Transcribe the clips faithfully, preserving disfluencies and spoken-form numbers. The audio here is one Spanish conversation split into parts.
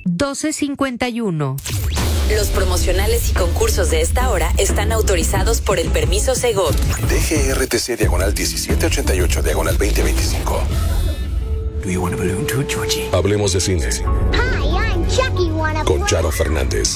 doce cincuenta y uno. Los promocionales y concursos de esta hora están autorizados por el permiso Segov. D G R T C diagonal diecisiete ochenta y ocho diagonal veinte veinticinco. Do you want a balloon too, Georgie? Hablemos de cine. Hi, I'm Chucky. Wanna Con Charo Fernández.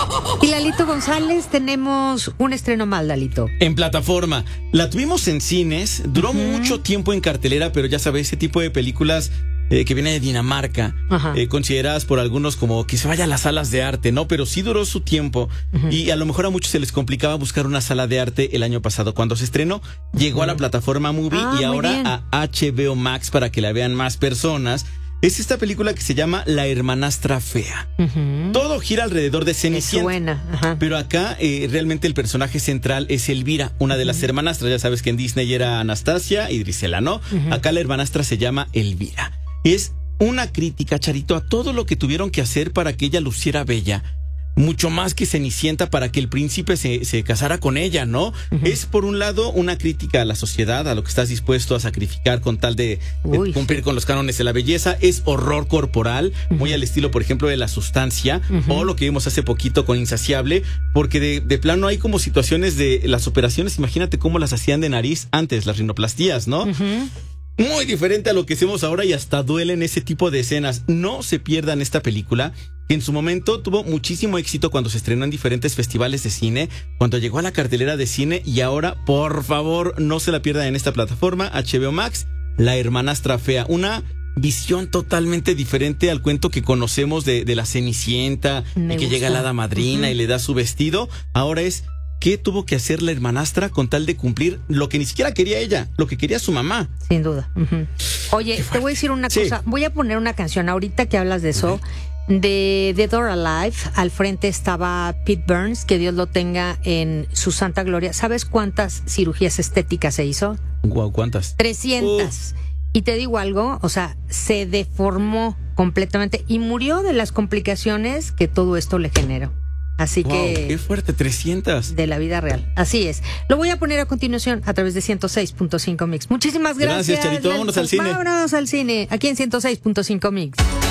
Y Lalito González, tenemos un estreno más, Lalito. En plataforma. La tuvimos en cines, duró uh-huh. mucho tiempo en cartelera, pero ya sabes, ese tipo de películas eh, que viene de Dinamarca, eh, consideradas por algunos como que se vaya a las salas de arte, ¿no? Pero sí duró su tiempo uh-huh. y a lo mejor a muchos se les complicaba buscar una sala de arte el año pasado. Cuando se estrenó, llegó uh-huh. a la plataforma Movie ah, y ahora bien. a H B O Max para que la vean más personas. Es esta película que se llama La Hermanastra Fea. Uh-huh. Todo gira alrededor de Cenicienta. Suena. Ajá. Pero acá eh, realmente el personaje central es Elvira, una de las uh-huh. hermanastras. Ya sabes que en Disney era Anastasia y Drisela, ¿no? Uh-huh. Acá la hermanastra se llama Elvira. Es una crítica, Charito, a todo lo que tuvieron que hacer para que ella luciera bella. Mucho más que Cenicienta para que el príncipe se, se casara con ella, ¿no? Uh-huh. Es, por un lado, una crítica a la sociedad, a lo que estás dispuesto a sacrificar con tal de, de cumplir con los cánones de la belleza. Es horror corporal, uh-huh. muy al estilo, por ejemplo, de La Sustancia, uh-huh. o lo que vimos hace poquito con Insaciable, porque de, de plano hay como situaciones de las operaciones, imagínate cómo las hacían de nariz antes, las rinoplastías, ¿no? Uh-huh. Muy diferente a lo que hacemos ahora y hasta duelen ese tipo de escenas. No se pierdan esta película, que en su momento tuvo muchísimo éxito cuando se estrenó en diferentes festivales de cine, cuando llegó a la cartelera de cine, y ahora, por favor, no se la pierdan en esta plataforma, H B O Max, La Hermanastra Fea. Una visión totalmente diferente al cuento que conocemos de, de la Cenicienta, Me y que gusta. llega la hada madrina uh-huh. y le da su vestido. Ahora es... ¿qué tuvo que hacer la hermanastra con tal de cumplir lo que ni siquiera quería ella, lo que quería su mamá? Sin duda. Uh-huh. Oye, te voy a decir una sí. cosa. Voy a poner una canción ahorita que hablas de eso, uh-huh. de Dead or Alive. Al frente estaba Pete Burns, que Dios lo tenga en su santa gloria. ¿Sabes cuántas cirugías estéticas se hizo? Wow, ¿cuántas? trescientas. Uh. Y te digo algo, o sea, se deformó completamente y murió de las complicaciones que todo esto le generó. Así wow, que... ¡qué fuerte! trescientas. De la vida real. Así es. Lo voy a poner a continuación a través de ciento seis punto cinco Mix. Muchísimas gracias. Gracias, Charito. Vámonos al cine. Vámonos al cine. Aquí en ciento seis punto cinco Mix.